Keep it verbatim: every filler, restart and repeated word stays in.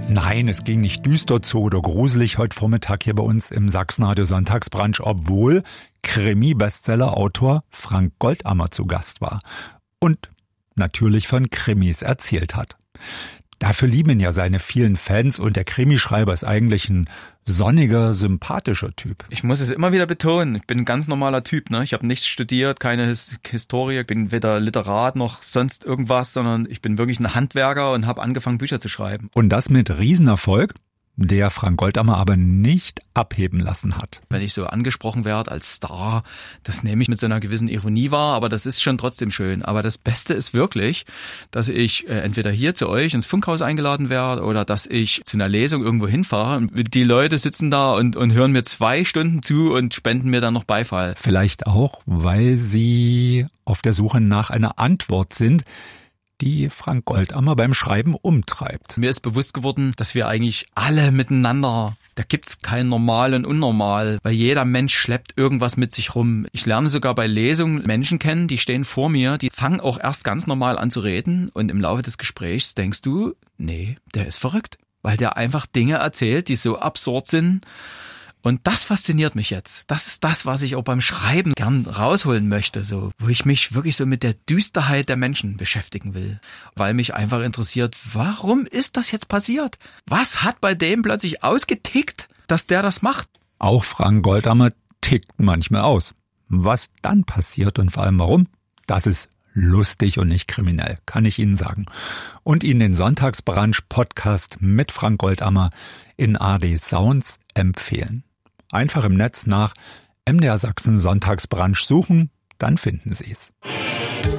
Nein, es ging nicht düster zu oder gruselig heute Vormittag hier bei uns im Sachsenradio Sonntagsbrunch, obwohl Krimi-Bestseller-Autor Frank Goldammer zu Gast war und natürlich von Krimis erzählt hat. Dafür lieben ihn ja seine vielen Fans und der Krimischreiber ist eigentlich ein sonniger, sympathischer Typ. Ich muss es immer wieder betonen, ich bin ein ganz normaler Typ, ne? Ich habe nichts studiert, keine His- Historie, bin weder Literat noch sonst irgendwas, sondern ich bin wirklich ein Handwerker und habe angefangen, Bücher zu schreiben. Und das mit Riesenerfolg, der Frank Goldammer aber nicht abheben lassen hat. Wenn ich so angesprochen werde als Star, das nehme ich mit so einer gewissen Ironie wahr, aber das ist schon trotzdem schön. Aber das Beste ist wirklich, dass ich äh, entweder hier zu euch ins Funkhaus eingeladen werde oder dass ich zu einer Lesung irgendwo hinfahre und die Leute sitzen da und, und hören mir zwei Stunden zu und spenden mir dann noch Beifall. Vielleicht auch, weil sie auf der Suche nach einer Antwort sind, die Frank Goldammer beim Schreiben umtreibt. Mir ist bewusst geworden, dass wir eigentlich alle miteinander, da gibt's kein Normal und Unnormal, weil jeder Mensch schleppt irgendwas mit sich rum. Ich lerne sogar bei Lesungen Menschen kennen, die stehen vor mir, die fangen auch erst ganz normal an zu reden und im Laufe des Gesprächs denkst du, nee, der ist verrückt, weil der einfach Dinge erzählt, die so absurd sind. Und das fasziniert mich jetzt. Das ist das, was ich auch beim Schreiben gern rausholen möchte, so, wo ich mich wirklich so mit der Düsterheit der Menschen beschäftigen will. Weil mich einfach interessiert, warum ist das jetzt passiert? Was hat bei dem plötzlich ausgetickt, dass der das macht? Auch Frank Goldammer tickt manchmal aus. Was dann passiert und vor allem warum, das ist lustig und nicht kriminell, kann ich Ihnen sagen. Und Ihnen den Sonntagsbrunch-Podcast mit Frank Goldammer in A R D Sounds empfehlen. Einfach im Netz nach M D R Sachsen Sonntagsbrunch suchen, dann finden Sie es.